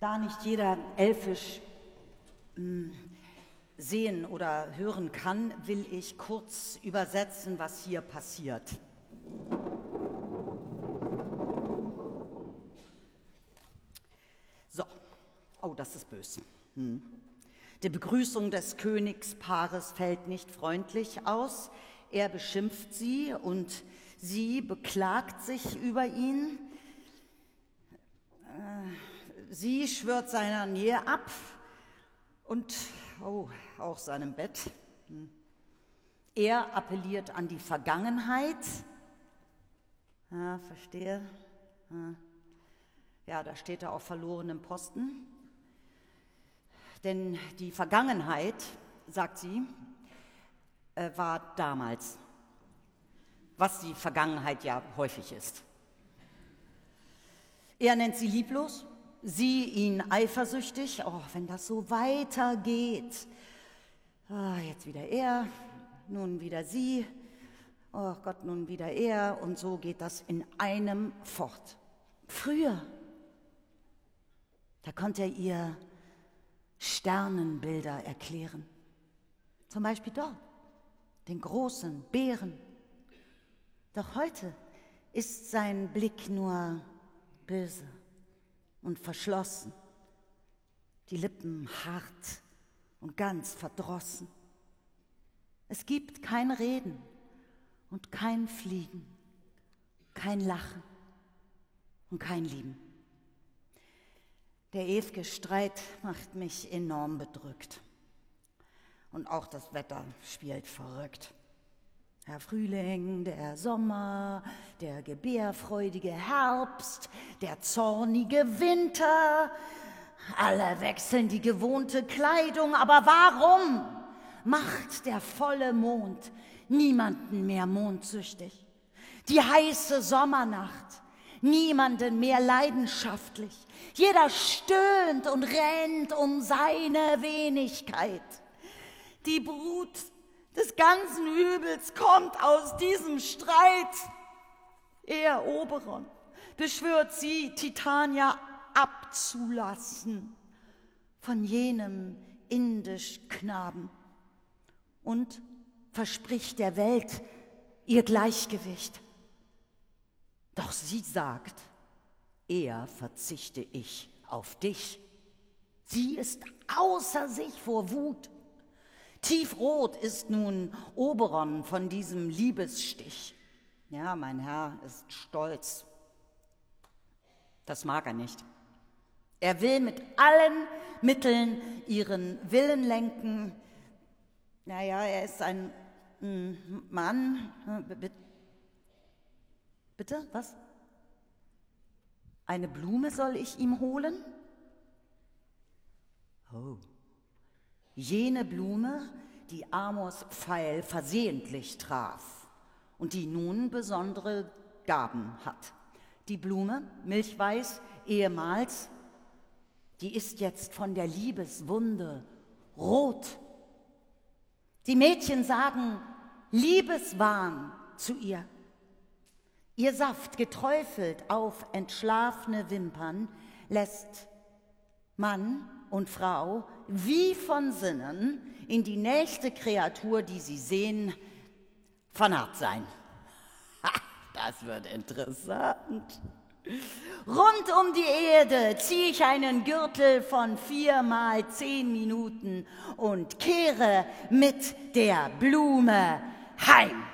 Da nicht jeder Elfisch sehen oder hören kann, will ich kurz übersetzen, was hier passiert. So, oh, das ist böse. Die Begrüßung des Königspaares fällt nicht freundlich aus. Er beschimpft sie und sie beklagt sich über ihn. Sie schwört seiner Nähe ab und auch seinem Bett. Er appelliert an die Vergangenheit. Ja, verstehe. Ja, da steht er auf verlorenem Posten. Denn die Vergangenheit, sagt sie, war damals, was die Vergangenheit ja häufig ist. Er nennt sie lieblos, sie ihn eifersüchtig. Oh, wenn das so weitergeht. Jetzt wieder er, nun wieder sie. Oh Gott, nun wieder er. Und so geht das in einem fort. Früher, da konnte er ihr Sternenbilder erklären. Zum Beispiel dort, den großen Bären. Doch heute ist sein Blick nur böse und verschlossen, die Lippen hart und ganz verdrossen. Es gibt kein Reden und kein Fliegen, kein Lachen und kein Lieben. Der ewige Streit macht mich enorm bedrückt. Und auch das Wetter spielt verrückt. Der Frühling, der Sommer, der gebärfreudige Herbst, der zornige Winter. Alle wechseln die gewohnte Kleidung, aber warum macht der volle Mond niemanden mehr mondsüchtig? Die heiße Sommernacht, niemanden mehr leidenschaftlich. Jeder stöhnt und rennt um seine Wenigkeit. Die Brut des ganzen Übels kommt aus diesem Streit. Er, Oberon, beschwört sie, Titania abzulassen von jenem Indisch-Knaben und verspricht der Welt ihr Gleichgewicht. Doch sie sagt, eher verzichte ich auf dich. Sie ist außer sich vor Wut. Tiefrot ist nun Oberon von diesem Liebesstich. Ja, mein Herr ist stolz. Das mag er nicht. Er will mit allen Mitteln ihren Willen lenken. Naja, er ist ein Mann. Bitte, was? Eine Blume soll ich ihm holen? Oh. Jene Blume, die Amors Pfeil versehentlich traf und die nun besondere Gaben hat. Die Blume, milchweiß ehemals, die ist jetzt von der Liebeswunde rot. Die Mädchen sagen Liebeswahn zu ihr. Ihr Saft, geträufelt auf entschlafene Wimpern, lässt Mann und Frau wie von Sinnen in die nächste Kreatur, die sie sehen, vernarrt sein. Das wird interessant. Rund um die Erde ziehe ich einen Gürtel von 4 mal 10 Minuten und kehre mit der Blume heim.